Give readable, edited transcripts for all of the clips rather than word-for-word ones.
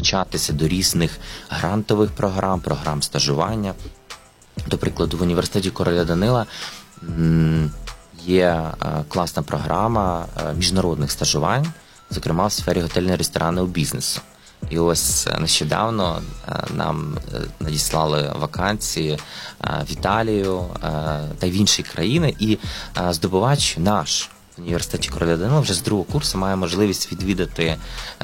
долучатися до різних грантових програм стажування. До прикладу, в університеті короля Данила є класна програма міжнародних стажувань, зокрема в сфері готельно-ресторанного бізнесу. І ось нещодавно нам надіслали вакансії в Італію та й в інші країни, і здобувач наш в університеті короля Данила вже з другого курсу має можливість відвідати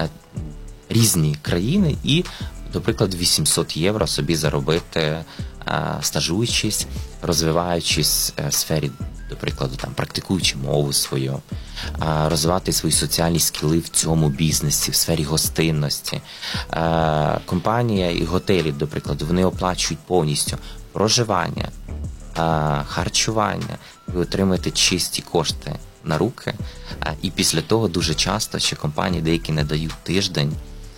різні країни і, до прикладу, 800 євро собі заробити, стажуючись, розвиваючись в сфері, до прикладу, там, практикуючи мову свою, розвивати свої соціальні скіли в цьому бізнесі, в сфері гостинності. Компанія і готелі, до прикладу, вони оплачують повністю проживання, харчування, ви отримуєте чисті кошти на руки, і після того дуже часто ще компанії деякі не дають тиждень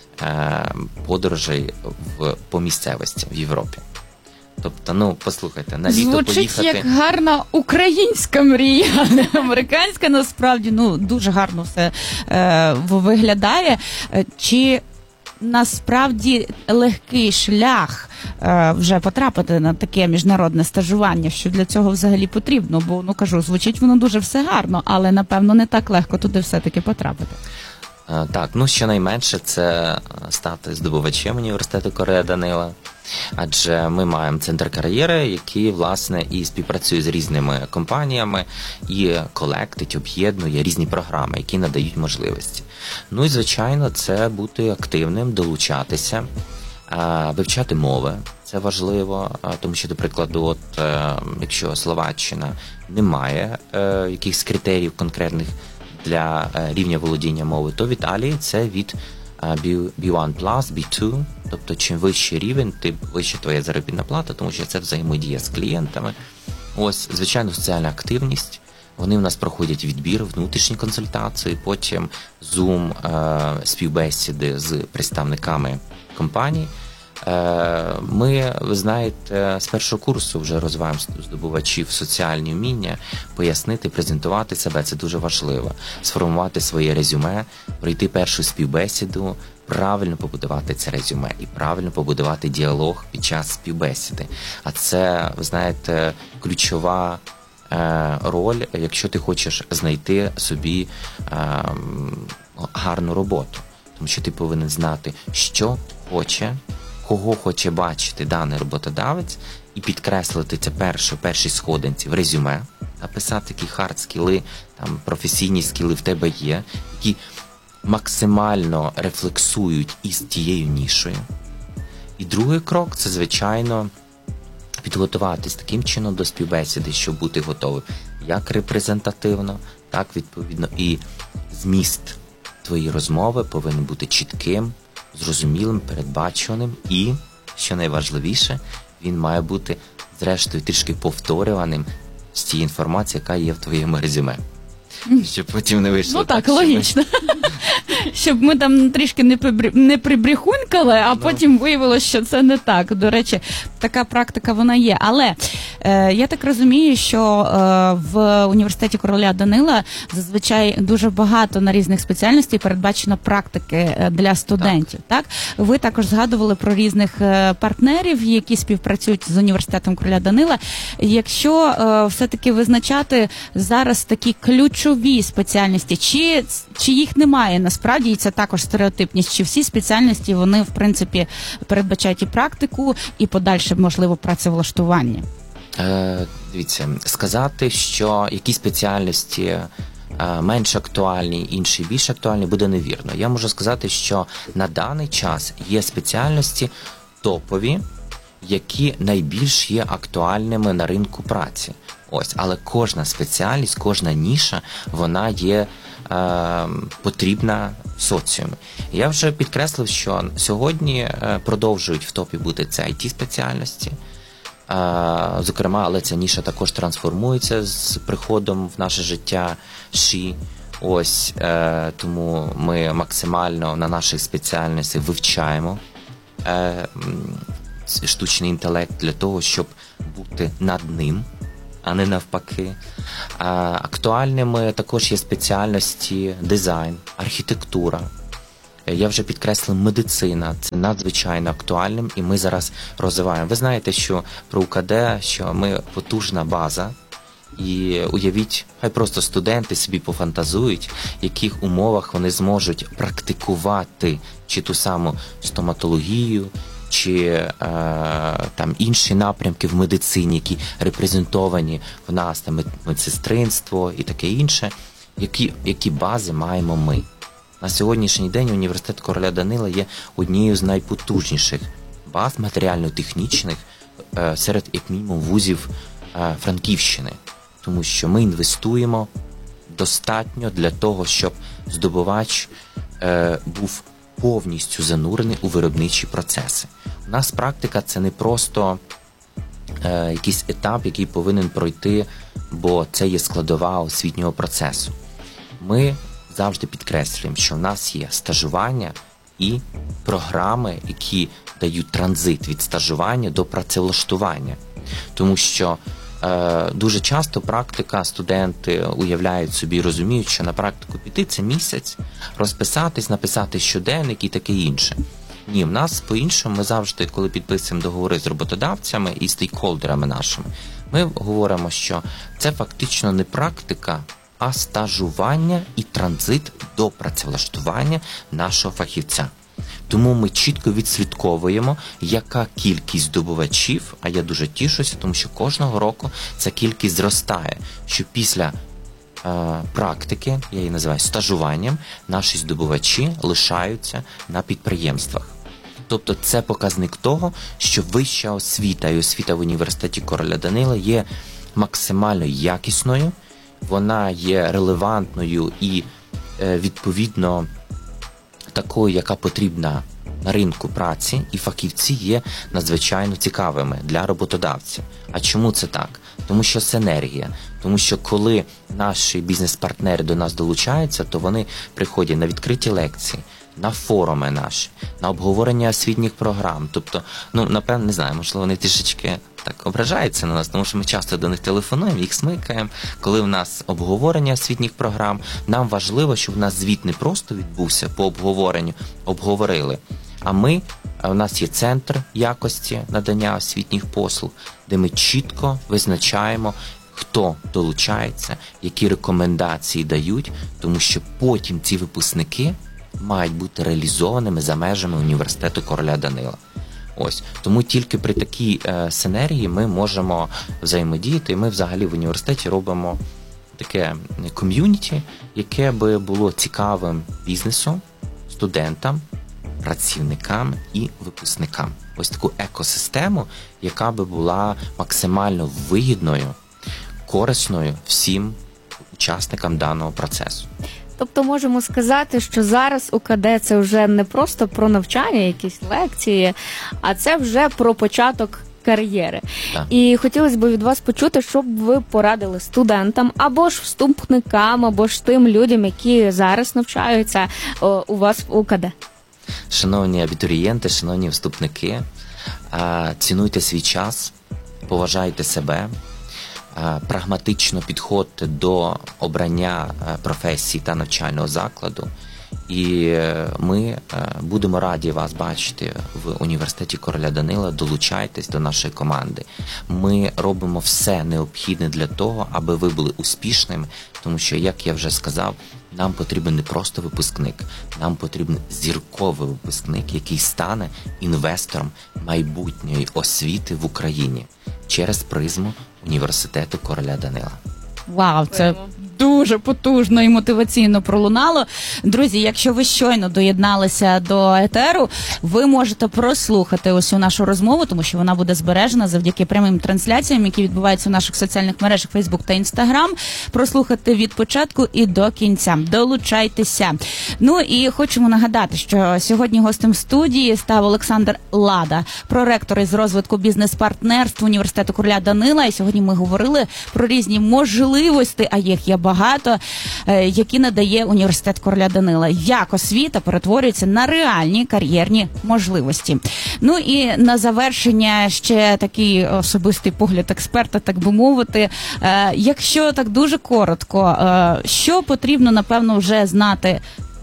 подорожей по місцевості в Європі. Тобто, послухайте, на літо звучить поїхати... як гарна українська мрія, а не американська, насправді, дуже гарно все виглядає. Чи насправді легкий шлях вже потрапити на таке міжнародне стажування, що для цього взагалі потрібно? Бо, кажу, звучить воно дуже все гарно, але, напевно, не так легко туди все-таки потрапити. Так, щонайменше це стати здобувачем університету короля Данила, адже ми маємо центр кар'єри, який, власне, і співпрацює з різними компаніями, і колектить, об'єднує різні програми, які надають можливості. І, звичайно, це бути активним, долучатися, вивчати мови. Це важливо, тому що, до прикладу, якщо Словаччина не має якихось критеріїв конкретних для рівня володіння мови, то в Італії це від B1+, B2, тобто чим вищий рівень, тим вища твоя заробітна плата, тому що це взаємодія з клієнтами. Ось, звичайно, соціальна активність. Вони в нас проходять відбір, внутрішні консультації, потім Zoom, співбесіди з представниками компаній. Ми, ви знаєте, з першого курсу вже розвиваємо здобувачів соціальні вміння, пояснити, презентувати себе, це дуже важливо. Сформувати своє резюме, пройти першу співбесіду, правильно побудувати це резюме і правильно побудувати діалог під час співбесіди. А це, ви знаєте, ключова роль, якщо ти хочеш знайти собі гарну роботу. Тому що ти повинен знати, що хоче, кого хоче бачити даний роботодавець, і підкреслити це першій сходинці в резюме, написати, які хард-скіли, професійні скіли в тебе є, які максимально рефлексують із тією нішою. І другий крок – це, звичайно, підготуватись таким чином до співбесіди, щоб бути готовим як репрезентативно, так, відповідно, і зміст твоєї розмови повинен бути чітким, зрозумілим, передбачуваним і, що найважливіше, він має бути, зрештою, трішки повторюваним з тієї інформації, яка є в твоєму резюме. Щоб потім не вийшло. Так, логічно. Щоб ми там трішки не прибрехунькали, а потім виявилося, що це не так. До речі, така практика вона є. Але я так розумію, що в університеті короля Данила зазвичай дуже багато на різних спеціальностей передбачено практики для студентів. Так? Ви також згадували про різних партнерів, які співпрацюють з університетом короля Данила. Якщо все-таки визначати зараз такі ключові спеціальності, чи їх немає насправді, і це також стереотипність, чи всі спеціальності, вони, в принципі, передбачають і практику, і подальше, можливо, працевлаштування? Дивіться, сказати, що якісь спеціальності менш актуальні, інші більш актуальні, буде невірно. Я можу сказати, що на даний час є спеціальності топові, які найбільш є актуальними на ринку праці. Ось, але кожна спеціальність, кожна ніша, вона є потрібна в соціумі. Я вже підкреслив, що сьогодні продовжують в топі бути це IT-спеціальності. Зокрема, але ця ніша також трансформується з приходом в наше життя ШІ. Ось, тому ми максимально на наших спеціальностях вивчаємо штучний інтелект для того, щоб бути над ним, а не навпаки. Актуальними також є спеціальності дизайн, архітектура, Я вже підкреслив, медицина – це надзвичайно актуальним, і ми зараз розвиваємо. Ви знаєте, що про УКД, що ми потужна база, і уявіть, хай просто студенти собі пофантазують, в яких умовах вони зможуть практикувати чи ту саму стоматологію, чи там інші напрямки в медицині, які репрезентовані в нас, там медсестринство і таке інше, які бази маємо ми. На сьогоднішній день університет короля Данила є однією з найпотужніших баз матеріально-технічних серед, як мінімум, вузів Франківщини. Тому що ми інвестуємо достатньо для того, щоб здобувач був повністю занурений у виробничі процеси. У нас практика – це не просто якийсь етап, який повинен пройти, бо це є складова освітнього процесу. Ми завжди підкреслюємо, що в нас є стажування і програми, які дають транзит від стажування до працевлаштування. Тому що дуже часто практика, студенти уявляють собі і розуміють, що на практику піти – це місяць, розписатись, написати щоденник і таке інше. Ні, в нас по-іншому, ми завжди, коли підписуємо договори з роботодавцями і стейкхолдерами нашими, ми говоримо, що це фактично не практика, а стажування і транзит до працевлаштування нашого фахівця. Тому ми чітко відслідковуємо, яка кількість здобувачів, а я дуже тішуся, тому що кожного року ця кількість зростає, що після практики, я її називаю стажуванням, наші здобувачі лишаються на підприємствах. Тобто це показник того, що вища освіта і освіта в університеті короля Данила є максимально якісною, вона є релевантною і, відповідно, такою, яка потрібна на ринку праці, і фахівці є надзвичайно цікавими для роботодавців. А чому це так? Тому що синергія. Тому що коли наші бізнес-партнери до нас долучаються, то вони приходять на відкриті лекції, на форуми наші, на обговорення освітніх програм. Тобто, напевно, не знаю, можливо, вони трішечки так ображаються на нас, тому що ми часто до них телефонуємо, їх смикаємо. Коли в нас обговорення освітніх програм, нам важливо, щоб у нас звіт не просто відбувся по обговоренню, обговорили, а у нас є центр якості надання освітніх послуг, де ми чітко визначаємо, хто долучається, які рекомендації дають, тому що потім ці випускники мають бути реалізованими за межами університету короля Данила. Ось. Тому тільки при такій синергії ми можемо взаємодіяти, і ми взагалі в університеті робимо таке ком'юніті, яке би було цікавим бізнесу, студентам, працівникам і випускникам. Ось таку екосистему, яка би була максимально вигідною, корисною всім учасникам даного процесу. Тобто можемо сказати, що зараз УКД – це вже не просто про навчання, якісь лекції, а це вже про початок кар'єри. Так. І хотілося б від вас почути, що б ви порадили студентам, або ж вступникам, або ж тим людям, які зараз навчаються у вас в УКД. Шановні абітурієнти, шановні вступники, цінуйте свій час, поважайте себе, прагматично підходьте до обрання професії та навчального закладу. І ми будемо раді вас бачити в університеті короля Данила. Долучайтесь до нашої команди. Ми робимо все необхідне для того, аби ви були успішними, тому що, як я вже сказав, нам потрібен не просто випускник, нам потрібен зірковий випускник, який стане інвестором майбутньої освіти в Україні через призму університету короля Данила. Вау, це дуже потужно і мотиваційно пролунало. Друзі, якщо ви щойно доєдналися до етеру, ви можете прослухати ось нашу розмову, тому що вона буде збережена завдяки прямим трансляціям, які відбуваються у наших соціальних мережах Facebook та Instagram. Прослухати від початку і до кінця. Долучайтеся. Ну і хочемо нагадати, що сьогодні гостем студії став Олександр Лада, проректор із розвитку бізнес-партнерств університету короля Данила. І сьогодні ми говорили про різні можливості, а їх є багато, які надає університет короля Данила. Як освіта перетворюється на реальні кар'єрні можливості. Ну і на завершення ще такий особистий погляд експерта, так би мовити. Якщо так дуже коротко, що потрібно, напевно, вже знати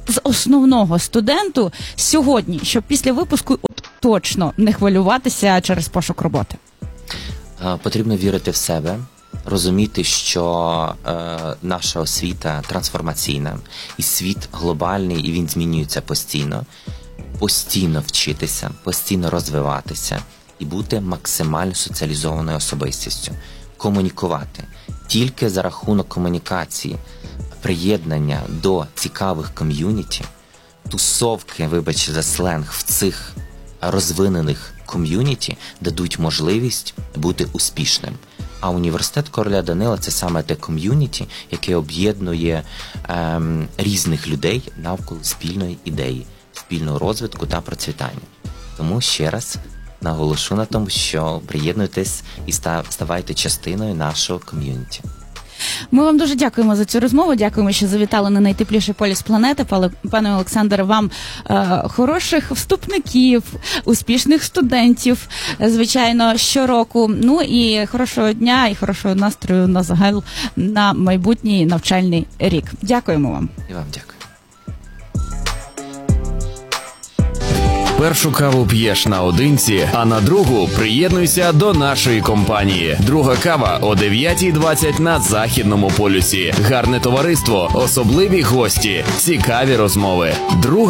з основного студенту сьогодні, щоб після випуску точно не хвилюватися через пошук роботи? Потрібно вірити в себе, розуміти, що наша освіта трансформаційна, і світ глобальний, і він змінюється постійно. Постійно вчитися, постійно розвиватися і бути максимально соціалізованою особистістю. Комунікувати. Тільки за рахунок комунікації, приєднання до цікавих ком'юніті, тусовки, вибач за сленг, в цих розвинених ком'юніті дадуть можливість бути успішним. А університет Короля Данила – це саме те ком'юніті, яке об'єднує різних людей навколо спільної ідеї, спільного розвитку та процвітання. Тому ще раз наголошу на тому, що приєднуйтесь і ставайте частиною нашого ком'юніті. Ми вам дуже дякуємо за цю розмову, дякуємо, що завітали на найтепліший полюс планети. Пане Олександре, вам хороших вступників, успішних студентів, звичайно, щороку. Ну і хорошого дня, і хорошого настрою на загал на майбутній навчальний рік. Дякуємо вам. І вам дякую. Першу каву п'єш наодинці, а на другу приєднуйся до нашої компанії. Друга кава о 9:20 на Західному полюсі. Гарне товариство, особливі гості, цікаві розмови. Друга